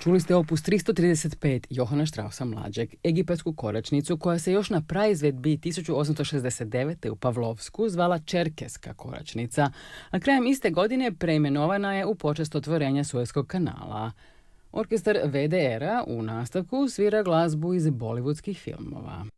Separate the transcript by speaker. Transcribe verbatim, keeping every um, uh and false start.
Speaker 1: Čuli ste opus tristo trideset pet Johana Straussa mlađeg, egipetsku koračnicu koja se još na praizvedbi tisuću osamsto šezdeset devete. u Pavlovsku zvala Čerkeska koračnica, a krajem iste godine preimenovana je u počast otvorenja Suezkog kanala. Orkestar V D R-a u nastavku svira glazbu iz bollywoodskih filmova.